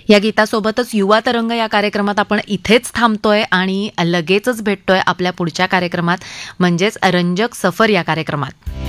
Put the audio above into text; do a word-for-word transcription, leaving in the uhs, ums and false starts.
या गीतासोबतच युवा तरंग या कार्यक्रमात आपण इथेच थांबतोय आणि लगेचच भेटतोय आपल्या पुढच्या कार्यक्रमात म्हणजेच रंजक सफर या कार्यक्रमात.